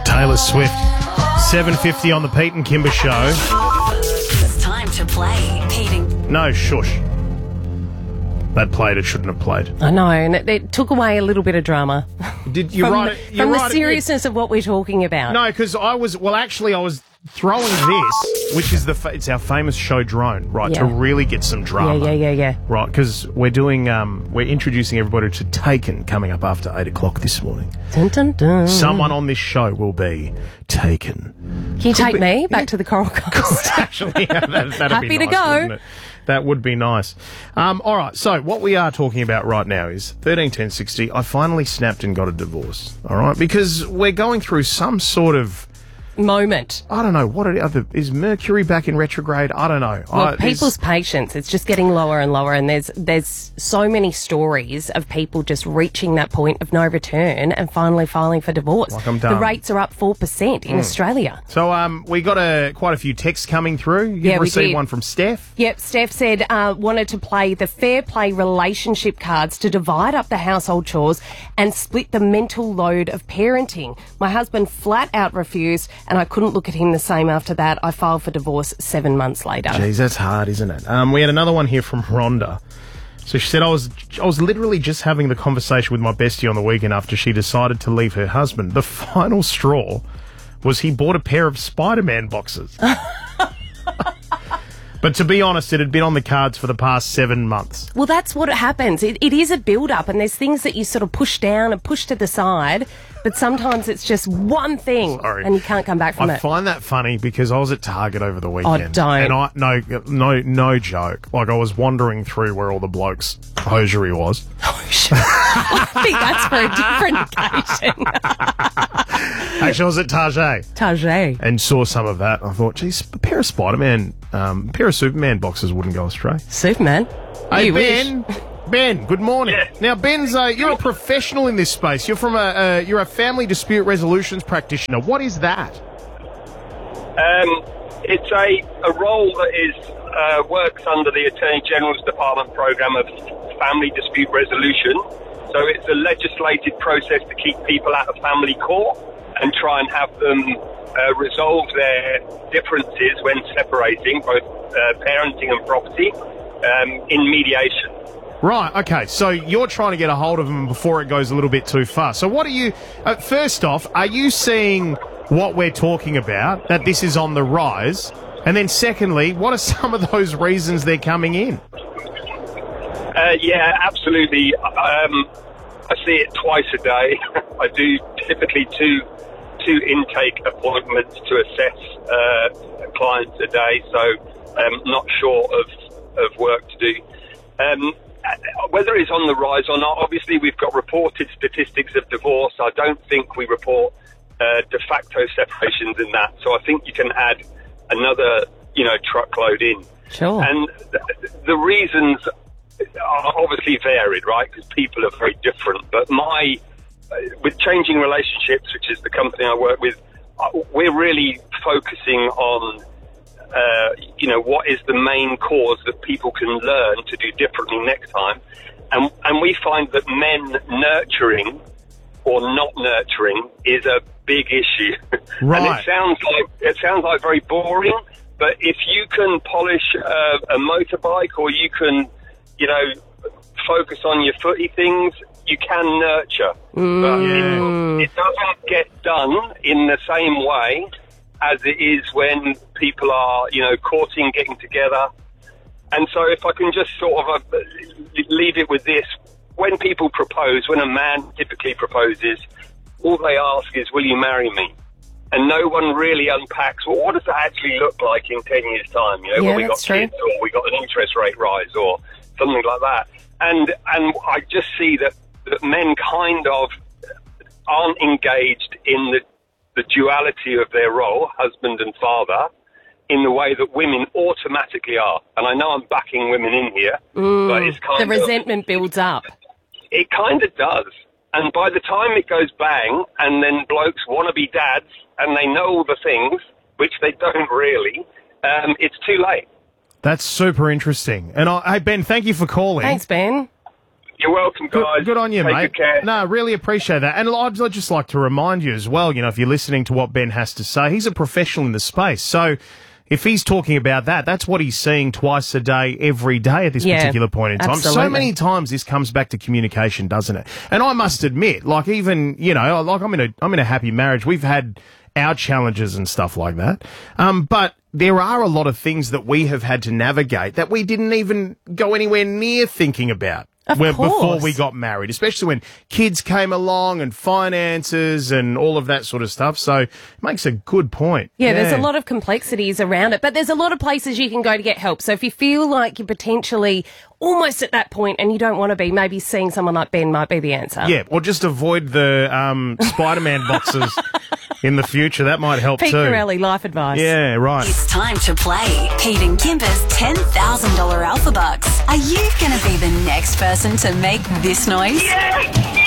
Taylor Swift. 7:50 on the Pete and Kimber Show. It's time to play. Pete and... No, shush. That played, it shouldn't have played. I know, and it took away a little bit of drama. Did you write it? From the seriousness of what we're talking about. No, because I was throwing this, which is it's our famous show Drone, right, to really get some drama. Yeah. Right, because we're introducing everybody to Taken coming up after 8 o'clock this morning. Dun, dun, dun. Someone on this show will be Taken. Can you take me back to the Coral Coast? Actually, that'd Happy be to nice, go. wouldn't it? That would be nice. All right, so what we are talking about right now is 131060. I finally snapped and got a divorce, all right? Because we're going through some sort of moment. I don't know. Is Mercury back in retrograde? I don't know. Well, people's patience, it's just getting lower and lower, and there's so many stories of people just reaching that point of no return and finally filing for divorce. Like I'm done. The rates are up 4% in Australia. So we got quite a few texts coming through. You received one from Steph. Yep, Steph said wanted to play the fair play relationship cards to divide up the household chores and split the mental load of parenting. My husband flat out refused, and I couldn't look at him the same after that. I filed for divorce 7 months later. Jeez, that's hard, isn't it? We had another one here from Rhonda. So she said, I was literally just having the conversation with my bestie on the weekend after she decided to leave her husband. The final straw was he bought a pair of Spider-Man boxes. But to be honest, it had been on the cards for the past 7 months. Well, that's what happens. It is a build-up, and there's things that you sort of push down and push to the side, but sometimes it's just one thing, and you can't come back from it. I find that funny because I was at Target over the weekend. Oh, don't. And no joke. Like, I was wandering through where all the blokes' hosiery was. I think that's for a different occasion. Actually, I was at Target. And saw some of that. I thought, geez, a pair of Superman boxes wouldn't go astray. Superman? Hey, Ben, good morning. Yeah. Now, Ben's, you're a professional in this space. You're from you're a family dispute resolutions practitioner. What is that? It's a role that is works under the Attorney General's Department Programme of Family Dispute Resolution. So it's a legislated process to keep people out of family court and try and have them resolve their differences when separating, both parenting and property, in mediation. Right, okay, so you're trying to get a hold of them before it goes a little bit too far. So what are you, first off, are you seeing what we're talking about, that this is on the rise? And then secondly, what are some of those reasons they're coming in? Yeah, absolutely. I see it twice a day. I do typically two intake appointments to assess clients a day, so I'm not short of work to do. Whether it's on the rise or not, obviously we've got reported statistics of divorce. I don't think we report de facto separations in that. So I think you can add another, truckload in. Sure. And the reasons are obviously varied, right? Because people are very different. But with Changing Relationships, which is the company I work with, we're really focusing on what is the main cause that people can learn to do differently next time. And we find that men nurturing or not nurturing is a big issue. Right. And it sounds like very boring, but if you can polish a motorbike, or you can, focus on your footy things, you can nurture. But it doesn't get done in the same way as it is when people are, courting, getting together. And so if I can just sort of leave it with this, when people propose, when a man typically proposes, all they ask is, will you marry me? And no one really unpacks, well, what does that actually look like in 10 years' time? When we got kids, or we got an interest rate rise, or something like that. And I just see that men kind of aren't engaged in the duality of their role, husband and father, in the way that women automatically are. And I know I'm backing women in here, but it's kind of... The resentment builds up. It kind of does. And by the time it goes bang, and then blokes want to be dads, and they know all the things, which they don't really, it's too late. That's super interesting. And hey, Ben, thank you for calling. Thanks, Ben. You're welcome, guys. Good on you, Take mate. good care. No, really appreciate that. And I'd just like to remind you as well, if you're listening to what Ben has to say, he's a professional in the space. So if he's talking about that, that's what he's seeing twice a day, every day at this particular point in time. absolutely. So many times this comes back to communication, doesn't it? And I must admit, I'm in a happy marriage. We've had our challenges and stuff like that. But there are a lot of things that we have had to navigate that we didn't even go anywhere near thinking about. Before we got married, especially when kids came along and finances and all of that sort of stuff. So it makes a good point. Yeah, there's a lot of complexities around it, but there's a lot of places you can go to get help. So if you feel like you're potentially almost at that point and you don't want to be, maybe seeing someone like Ben might be the answer. Yeah, or just avoid the Spider-Man boxes in the future. That might help Pete too. Corelli, life advice. Yeah, right. It's time to play Pete and Kimber's $10,000 Alpha Bucks. Are you going to be the next person to make this noise? Yeah!